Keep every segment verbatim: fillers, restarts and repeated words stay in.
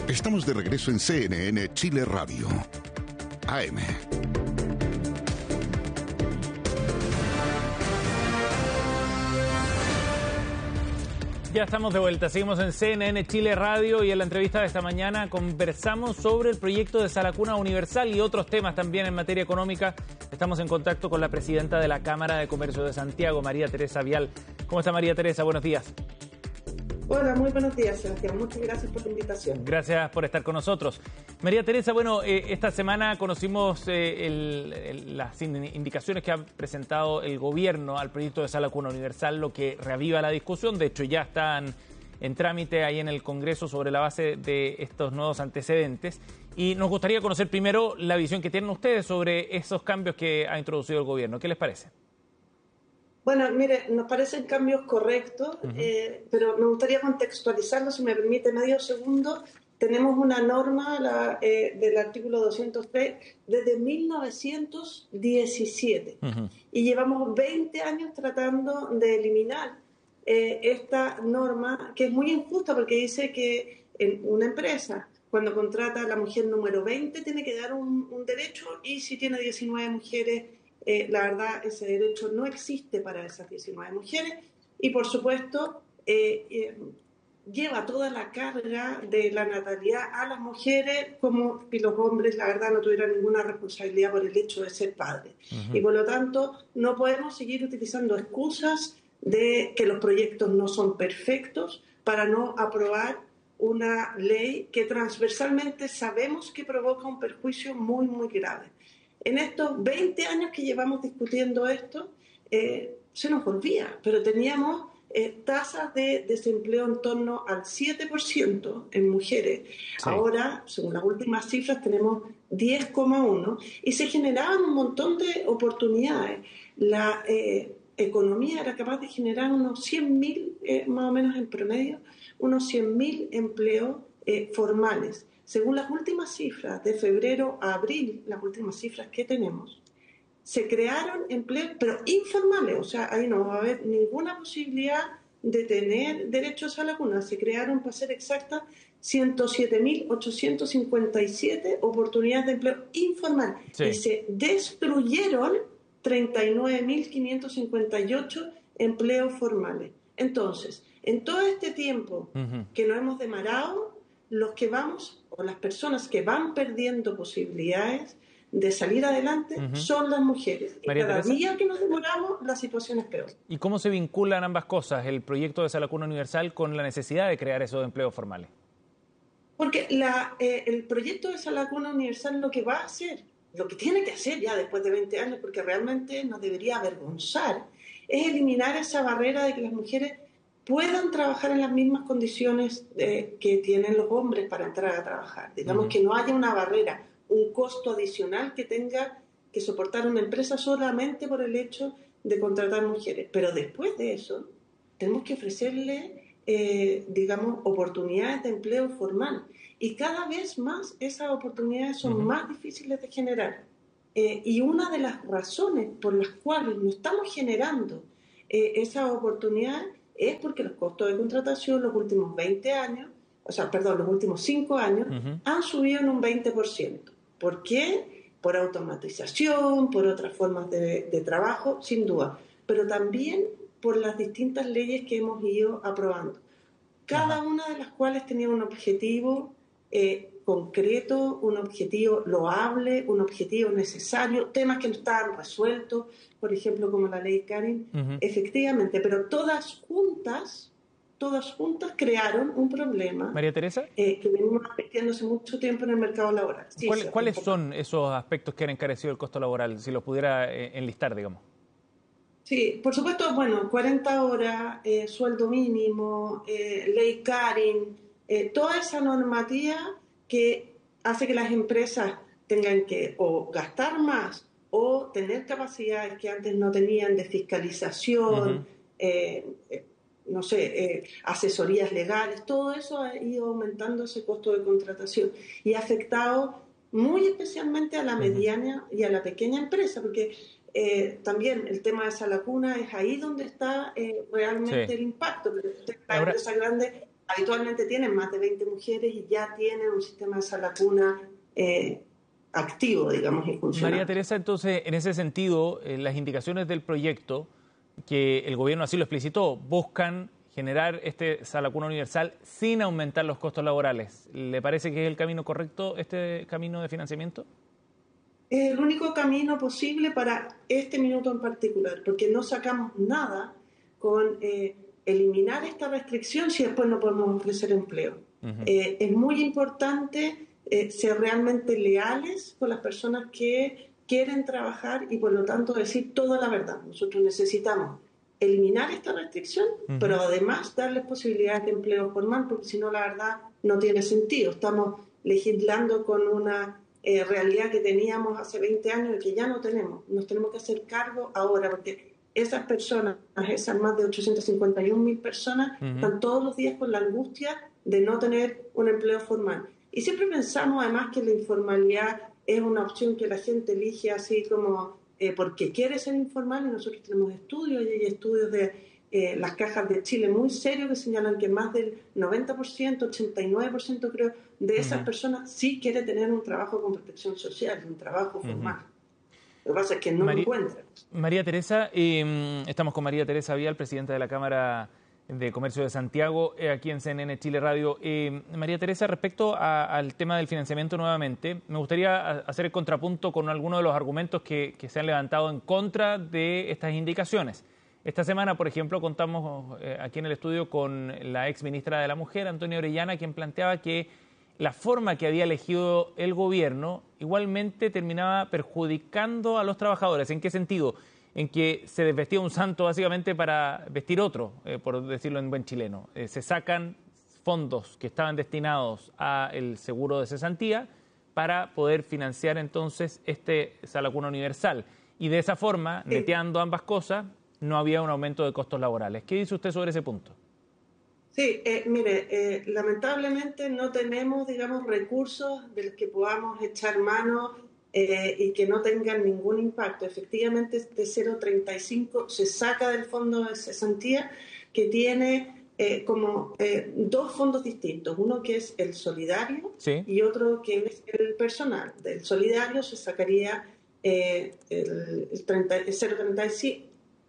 Estamos de regreso en C N N Chile Radio. A M. Ya estamos de vuelta, seguimos en C N N Chile Radio y en la entrevista de esta mañana conversamos sobre el proyecto de Sala Cuna Universal y otros temas también en materia económica. Estamos en contacto con la presidenta de la Cámara de Comercio de Santiago, María Teresa Vial. ¿Cómo está, María Teresa? Buenos días. Hola, muy buenos días, Sebastián. Muchas gracias por la invitación. Gracias por estar con nosotros. María Teresa, bueno, eh, esta semana conocimos eh, el, el, las indicaciones que ha presentado el gobierno al proyecto de Sala Cuna Universal, lo que reaviva la discusión. De hecho, ya están en trámite ahí en el Congreso sobre la base de estos nuevos antecedentes. Y nos gustaría conocer primero la visión que tienen ustedes sobre esos cambios que ha introducido el gobierno. ¿Qué les parece? Bueno, mire, nos parecen cambios correctos, uh-huh. eh, pero me gustaría contextualizarlo, si me permite medio segundo. Tenemos una norma la, eh, del artículo doscientos tres desde mil novecientos diecisiete uh-huh. y llevamos veinte años tratando de eliminar eh, esta norma, que es muy injusta porque dice que en una empresa, cuando contrata a la mujer número veinte, tiene que dar un, un derecho, y si tiene diecinueve mujeres, Eh, la verdad, ese derecho no existe para esas diecinueve mujeres y, por supuesto, eh, eh, lleva toda la carga de la natalidad a las mujeres, como si los hombres, la verdad, no tuvieran ninguna responsabilidad por el hecho de ser padres. Uh-huh. Y, por lo tanto, no podemos seguir utilizando excusas de que los proyectos no son perfectos para no aprobar una ley que transversalmente sabemos que provoca un perjuicio muy, muy grave. En estos veinte años que llevamos discutiendo esto, eh, se nos olvida, pero teníamos eh, tasas de desempleo en torno al siete por ciento en mujeres. Sí. Ahora, según las últimas cifras, tenemos diez coma uno por ciento y se generaban un montón de oportunidades. La eh, economía era capaz de generar unos cien mil, eh, más o menos en promedio, unos cien mil empleos eh, formales. Según las últimas cifras de febrero a abril, las últimas cifras que tenemos, se crearon empleos, pero informales, o sea, ahí no va a haber ninguna posibilidad de tener derechos a la cuna. Se crearon, para ser exacta, ciento siete mil ochocientos cincuenta y siete oportunidades de empleo informal. Sí. Y se destruyeron treinta y nueve mil quinientos cincuenta y ocho empleos formales. Entonces, en todo este tiempo uh-huh. que nos hemos demorado, los que vamos, o las personas que van perdiendo posibilidades de salir adelante, uh-huh. son las mujeres. Y María cada Teresa, día que nos demoramos, la situación es peor. ¿Y cómo se vinculan ambas cosas, el proyecto de Sala Cuna Universal con la necesidad de crear esos empleos formales? Porque la, eh, el proyecto de Sala Cuna Universal lo que va a hacer, lo que tiene que hacer ya después de veinte años, porque realmente nos debería avergonzar, es eliminar esa barrera de que las mujeres puedan trabajar en las mismas condiciones eh, que tienen los hombres para entrar a trabajar. Digamos uh-huh. que no haya una barrera, un costo adicional que tenga que soportar una empresa solamente por el hecho de contratar mujeres. Pero después de eso, tenemos que ofrecerle, eh, digamos, oportunidades de empleo formal. Y cada vez más esas oportunidades son uh-huh. más difíciles de generar. Eh, y una de las razones por las cuales no estamos generando eh, esas oportunidades es porque los costos de contratación los últimos veinte años, o sea, perdón, los últimos cinco años, uh-huh. han subido en un veinte por ciento. ¿Por qué? Por automatización, por otras formas de, de trabajo, sin duda, pero también por las distintas leyes que hemos ido aprobando, cada uh-huh. una de las cuales tenía un objetivo eh, concreto, un objetivo loable, un objetivo necesario, temas que no estaban resueltos, por ejemplo, como la ley Karin, uh-huh. efectivamente, pero todas juntas, todas juntas crearon un problema. María Teresa. Eh, que venimos repitiendo hace mucho tiempo en el mercado laboral. Sí, ¿Cuál, ¿Cuáles son esos aspectos que han encarecido el costo laboral, si los pudiera eh, enlistar, digamos? Sí, por supuesto, bueno, cuarenta horas, eh, sueldo mínimo, eh, ley Karin, eh, toda esa normativa que hace que las empresas tengan que o gastar más o tener capacidades que antes no tenían de fiscalización, uh-huh. eh, eh, no sé, eh, asesorías legales, todo eso ha ido aumentando ese costo de contratación y ha afectado muy especialmente a la mediana uh-huh. y a la pequeña empresa, porque eh, también el tema de Sala Cuna es ahí donde está eh, realmente sí. el impacto, pero la Ahora, empresa grande habitualmente tienen más de veinte mujeres y ya tienen un sistema de sala cuna eh, activo, digamos, y funcional. María Teresa, entonces, en ese sentido, eh, las indicaciones del proyecto, que el gobierno así lo explicitó, buscan generar este sala cuna universal sin aumentar los costos laborales. ¿Le parece que es el camino correcto, este camino de financiamiento? Es el único camino posible para este minuto en particular, porque no sacamos nada con eh, eliminar esta restricción si después no podemos ofrecer empleo. Uh-huh. Eh, es muy importante eh, ser realmente leales con las personas que quieren trabajar y por lo tanto decir toda la verdad. Nosotros necesitamos eliminar esta restricción, uh-huh. pero además darles posibilidades de empleo formal, porque si no, la verdad, no tiene sentido. Estamos legislando con una eh, realidad que teníamos hace veinte años y que ya no tenemos. Nos tenemos que hacer cargo ahora, porque esas personas, esas más de ochocientas cincuenta y un mil personas, uh-huh. están todos los días con la angustia de no tener un empleo formal. Y siempre pensamos, además, que la informalidad es una opción que la gente elige así como eh, porque quiere ser informal, y nosotros tenemos estudios, y hay estudios de eh, las cajas de Chile muy serios que señalan que más del noventa por ciento, ochenta y nueve por ciento creo, de esas uh-huh. personas sí quiere tener un trabajo con protección social, un trabajo uh-huh. formal. Lo que pasa es que no María, lo encuentran. María Teresa, eh, estamos con María Teresa Vial, presidenta de la Cámara de Comercio de Santiago, eh, aquí en C N N Chile Radio. Eh, María Teresa, respecto a, al tema del financiamiento nuevamente, me gustaría hacer el contrapunto con algunos de los argumentos que, que se han levantado en contra de estas indicaciones. Esta semana, por ejemplo, contamos eh, aquí en el estudio con la ex ministra de la Mujer, Antonia Orellana, quien planteaba que la forma que había elegido el gobierno igualmente terminaba perjudicando a los trabajadores. ¿En qué sentido? En que se desvestía un santo básicamente para vestir otro, eh, por decirlo en buen chileno. Eh, se sacan fondos que estaban destinados al seguro de cesantía para poder financiar entonces este sala cuna universal. Y de esa forma, sí. neteando ambas cosas, no había un aumento de costos laborales. ¿Qué dice usted sobre ese punto? Sí, eh, mire, eh, lamentablemente no tenemos, digamos, recursos de los que podamos echar mano eh, y que no tengan ningún impacto. Efectivamente, este cero coma treinta y cinco se saca del fondo de cesantía, que tiene eh, como eh, dos fondos distintos, uno que es el solidario sí. y otro que es el personal. Del solidario se sacaría eh, el, el, treinta, el cero coma treinta y cinco,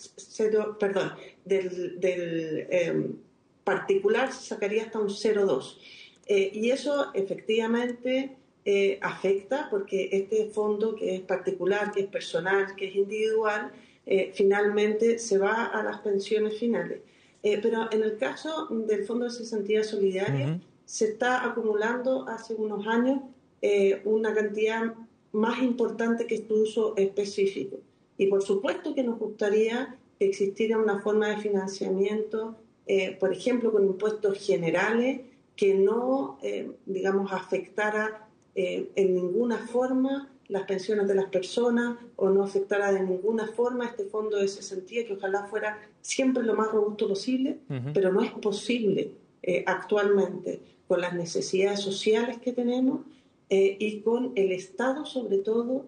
cero, perdón, del... del eh, particular se sacaría hasta un cero coma dos. Eh, y eso efectivamente eh, afecta porque este fondo que es particular, que es personal, que es individual, eh, finalmente se va a las pensiones finales. Eh, pero en el caso del Fondo de Cesantía Solidaria, uh-huh. se está acumulando hace unos años eh, una cantidad más importante que este uso específico. Y por supuesto que nos gustaría que existiera una forma de financiamiento Eh, por ejemplo, con impuestos generales que no, eh, digamos, afectara eh, en ninguna forma las pensiones de las personas o no afectara de ninguna forma este fondo de cesantía, que ojalá fuera siempre lo más robusto posible, uh-huh. pero no es posible eh, actualmente con las necesidades sociales que tenemos eh, y con el estado, sobre todo,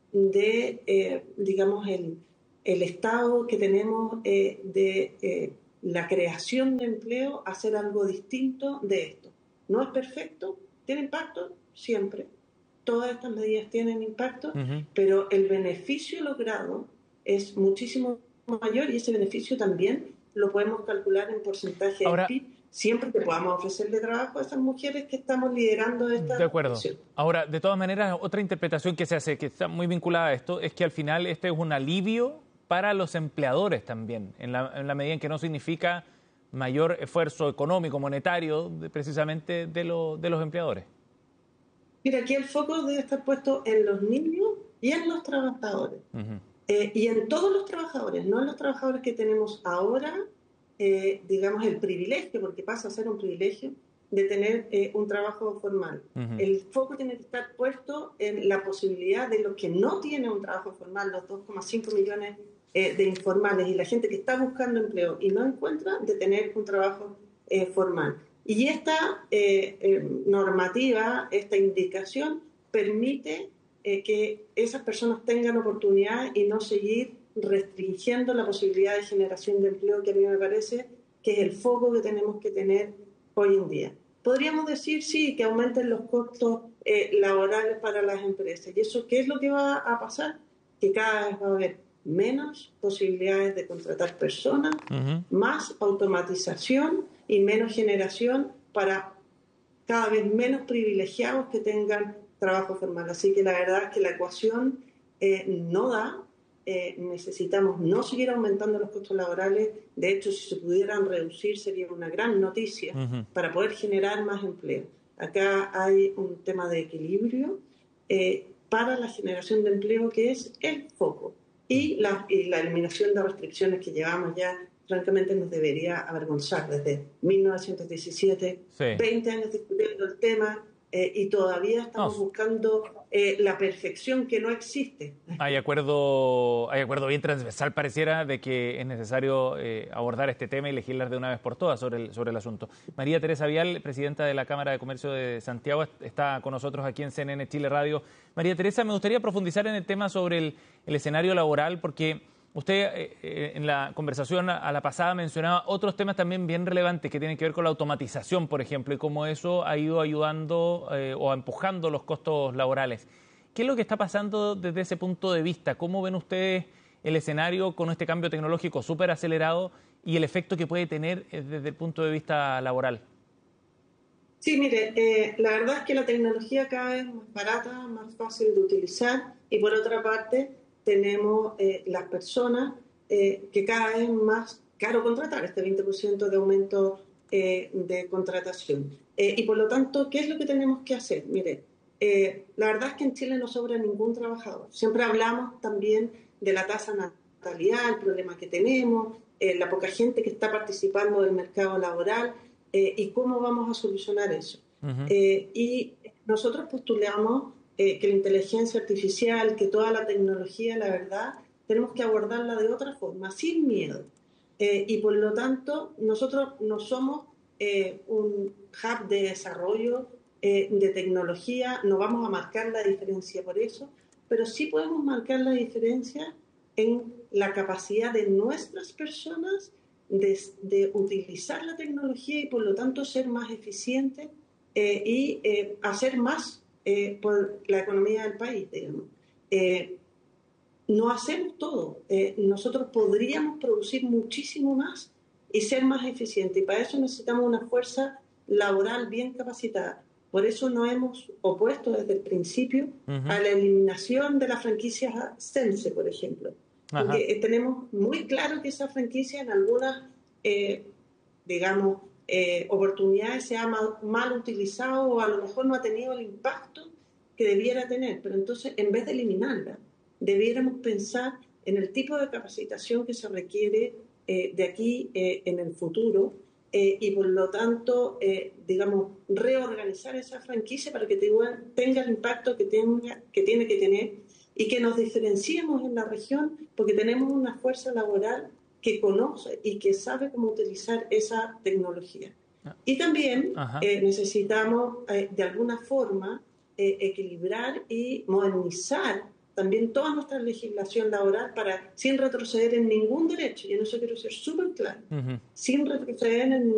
de, eh, digamos, el, el estado que tenemos eh, de... Eh, la creación de empleo, hacer algo distinto de esto. No es perfecto, tiene impacto, siempre. Todas estas medidas tienen impacto, uh-huh. pero el beneficio logrado es muchísimo mayor y ese beneficio también lo podemos calcular en porcentaje Ahora, de P I B, siempre que podamos ofrecerle trabajo a esas mujeres que estamos liderando esta De acuerdo. acción. Ahora, de todas maneras, otra interpretación que se hace, que está muy vinculada a esto, es que al final este es un alivio para los empleadores también, en la, en la medida en que no significa mayor esfuerzo económico, monetario, de, precisamente de, lo, de los empleadores. Mira, aquí el foco debe estar puesto en los niños y en los trabajadores. Uh-huh. Eh, y en todos los trabajadores, no en los trabajadores que tenemos ahora, eh, digamos, el privilegio, porque pasa a ser un privilegio, de tener eh, un trabajo formal. Uh-huh. El foco tiene que estar puesto en la posibilidad de los que no tienen un trabajo formal, los dos coma cinco millones eh, de informales y la gente que está buscando empleo y no encuentra, de tener un trabajo eh, formal. Y esta eh, eh, normativa, esta indicación, permite eh, que esas personas tengan oportunidad y no seguir restringiendo la posibilidad de generación de empleo, que a mí me parece que es el foco que tenemos que tener hoy en día. Podríamos decir, sí, que aumenten los costos eh, laborales para las empresas. ¿Y eso qué es lo que va a pasar? Que cada vez va a haber menos posibilidades de contratar personas, uh-huh. más automatización y menos generación para cada vez menos privilegiados que tengan trabajo formal. Así que la verdad es que la ecuación eh, no da. Eh, necesitamos no seguir aumentando los costos laborales. De hecho, si se pudieran reducir sería una gran noticia uh-huh. para poder generar más empleo. Acá hay un tema de equilibrio eh, para la generación de empleo que es el foco. Y la, y la eliminación de restricciones que llevamos ya, francamente, nos debería avergonzar. Desde mil novecientos diecisiete, sí. veinte años discutiendo el tema, eh, y todavía estamos no. buscando eh, la perfección que no existe. Hay acuerdo, hay acuerdo bien transversal, pareciera, de que es necesario eh, abordar este tema y legislar de una vez por todas sobre el, sobre el asunto. María Teresa Vial, presidenta de la Cámara de Comercio de Santiago, está con nosotros aquí en C N N Chile Radio. María Teresa, me gustaría profundizar en el tema sobre el, el escenario laboral, porque usted eh, en la conversación a la pasada mencionaba otros temas también bien relevantes que tienen que ver con la automatización, por ejemplo, y cómo eso ha ido ayudando eh, o empujando los costos laborales. ¿Qué es lo que está pasando desde ese punto de vista? ¿Cómo ven ustedes el escenario con este cambio tecnológico súper acelerado y el efecto que puede tener desde el punto de vista laboral? Sí, mire, eh, la verdad es que la tecnología cada vez es más barata, más fácil de utilizar, y por otra parte tenemos eh, las personas eh, que cada vez es más caro contratar, este veinte por ciento de aumento eh, de contratación. Eh, y por lo tanto, ¿qué es lo que tenemos que hacer? Mire, eh, la verdad es que en Chile no sobra ningún trabajador. Siempre hablamos también de la tasa de natalidad, el problema que tenemos, eh, la poca gente que está participando del mercado laboral, eh, y cómo vamos a solucionar eso. Uh-huh. Eh, y nosotros postulamos Eh, que la inteligencia artificial, que toda la tecnología, la verdad, tenemos que abordarla de otra forma, sin miedo. Eh, y por lo tanto, nosotros no somos eh, un hub de desarrollo eh, de tecnología, no vamos a marcar la diferencia por eso, pero sí podemos marcar la diferencia en la capacidad de nuestras personas de, de utilizar la tecnología y por lo tanto ser más eficientes eh, y eh, hacer más Eh, por la economía del país, digamos. Eh, no hacemos todo. Eh, nosotros podríamos producir muchísimo más y ser más eficientes. Y para eso necesitamos una fuerza laboral bien capacitada. Por eso nos hemos opuesto desde el principio uh-huh. a la eliminación de las franquicias Sense, por ejemplo. Uh-huh. Porque eh, tenemos muy claro que esa franquicia en algunas, eh, digamos, Eh, oportunidades se ha mal, mal utilizado o a lo mejor no ha tenido el impacto que debiera tener, pero entonces en vez de eliminarla debiéramos pensar en el tipo de capacitación que se requiere eh, de aquí eh, en el futuro eh, y por lo tanto eh, digamos reorganizar esa franquicia para que tenga, tenga el impacto que, tenga, que tiene que tener y que nos diferenciemos en la región porque tenemos una fuerza laboral que conoce y que sabe cómo utilizar esa tecnología. Y también eh, necesitamos, eh, de alguna forma, eh, equilibrar y modernizar también toda nuestra legislación laboral para, sin retroceder en ningún derecho, y en eso quiero ser súper claro, uh-huh. sin retroceder en